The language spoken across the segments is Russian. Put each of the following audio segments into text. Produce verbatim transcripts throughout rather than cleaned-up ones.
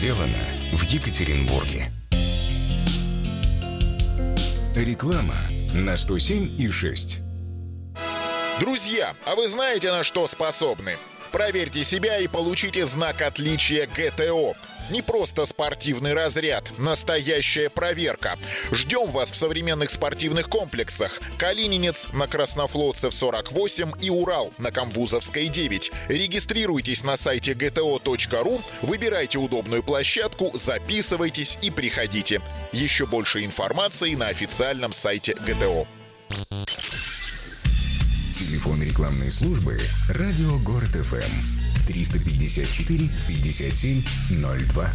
сделано в Екатеринбурге. Реклама на сто семь и шесть. Друзья, а вы знаете, на что способны? Проверьте себя и получите знак отличия ГТО. Не просто спортивный разряд, настоящая проверка. Ждем вас в современных спортивных комплексах: Калининец на Краснофлотцев сорок восемь и Урал на Камбузовской девять. Регистрируйтесь на сайте джи ти о точка ру, выбирайте удобную площадку, записывайтесь и приходите. Еще больше информации на официальном сайте ГТО. Телефон рекламной службы «Радио Город эф эм» триста пятьдесят четыре пятьдесят семь ноль два.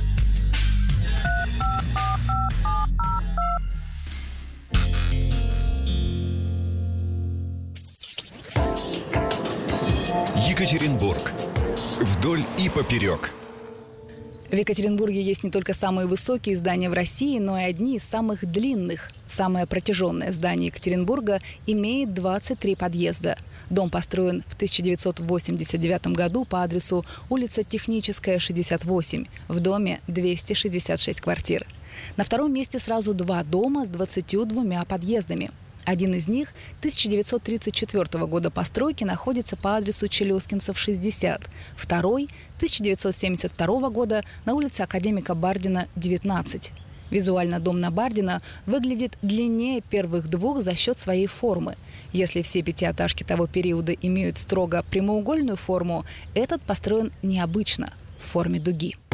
Екатеринбург. Вдоль и поперек. В Екатеринбурге есть не только самые высокие здания в России, но и одни из самых длинных. Самое протяженное здание Екатеринбурга имеет двадцать три подъезда. Дом построен в тысяча девятьсот восемьдесят девятом году по адресу улица Техническая, шестьдесят восемь. В доме двести шестьдесят шесть квартир. На втором месте сразу два дома с двадцатью двумя подъездами. Один из них тысяча девятьсот тридцать четвёртого года постройки находится по адресу Челюскинцев, шестьдесят. Второй – тысяча девятьсот семьдесят второго года на улице Академика Бардина, девятнадцать. Визуально дом на Бардина выглядит длиннее первых двух за счет своей формы. Если все пятиэтажки того периода имеют строго прямоугольную форму, этот построен необычно, в форме дуги.